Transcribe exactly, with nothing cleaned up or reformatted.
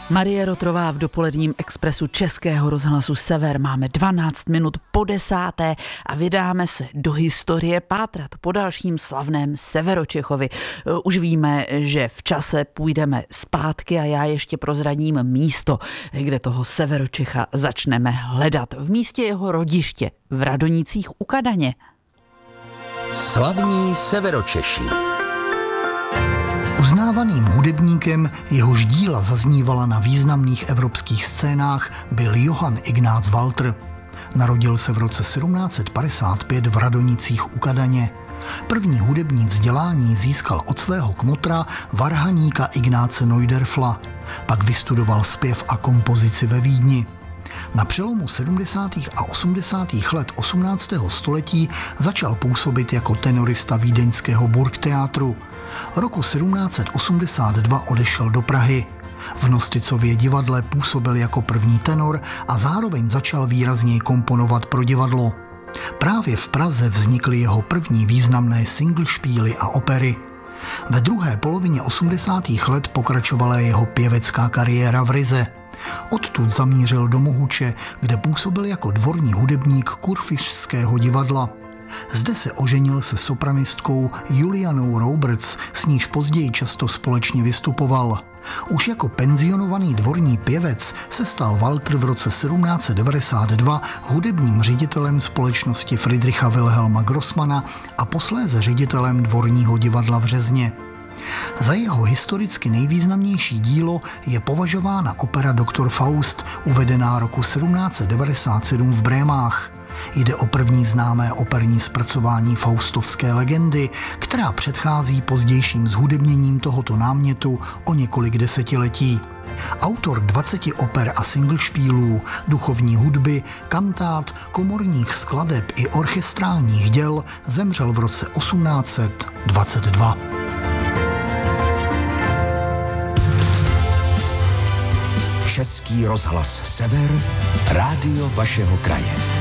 Marie Rotrová v dopoledním expresu Českého rozhlasu Sever. Máme dvanáct minut po desáté a vydáme se do historie pátrat po dalším slavném Severočechovi. Už víme, že v čase půjdeme zpátky a já ještě prozradím místo, kde toho Severočecha začneme hledat. V místě jeho rodiště v Radonicích u Kadaně. Slavní Severočeši. Uznávaným hudebníkem, jehož díla zaznívala na významných evropských scénách, byl Johann Ignác Walter. Narodil se v roce sedmnáct set padesát pět v Radonicích u Kadaně. První hudební vzdělání získal od svého kmotra varhaníka Ignáce Neudorfla. Pak vystudoval zpěv a kompozici ve Vídni. Na přelomu sedmdesátých a osmdesátých let osmnáctého století začal působit jako tenorista vídeňského Burgtheatru. Roku sedmnáct set osmdesát dva odešel do Prahy. V Nosticově divadle působil jako první tenor a zároveň začal výrazněji komponovat pro divadlo. Právě v Praze vznikly jeho první významné singlešpíly a opery. Ve druhé polovině osmdesátých let pokračovala jeho pěvecká kariéra v Rize. Odtud zamířil do Mohuče, kde působil jako dvorní hudebník Kurfiřtského divadla. Zde se oženil se sopranistkou Julianou Roberts, s níž později často společně vystupoval. Už jako penzionovaný dvorní pěvec se stal Walter v roce sedmnáct set devadesát dva hudebním ředitelem společnosti Friedricha Wilhelma Grossmana a posléze ředitelem dvorního divadla v Řezně. Za jeho historicky nejvýznamnější dílo je považována opera Doktor Faust, uvedená roku sedmnáct set devadesát sedm v Brémách. Jde o první známé operní zpracování faustovské legendy, která předchází pozdějším zhudebněním tohoto námětu o několik desetiletí. Autor dvaceti oper a singlešpílů, duchovní hudby, kantát, komorních skladeb i orchestrálních děl zemřel v roce osmnáct set dvacet dva. Český rozhlas Sever, rádio vašeho kraje.